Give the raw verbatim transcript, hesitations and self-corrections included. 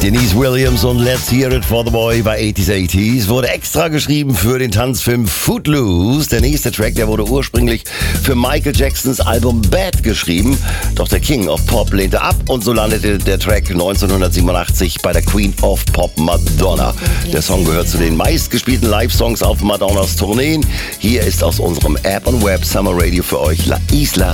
Denise Williams und Let's Hear It for the Boy bei achtziger achtziger wurde extra geschrieben für den Tanzfilm Footloose. Der nächste Track, der wurde ursprünglich für Michael Jacksons Album Bad geschrieben. Doch der King of Pop lehnte ab und so landete der Track neunzehnhundertsiebenundachtzig bei der Queen of Pop Madonna. Der Song gehört zu den meistgespielten Live-Songs auf Madonnas Tourneen. Hier ist aus unserem App und Web Summer Radio für euch La Isla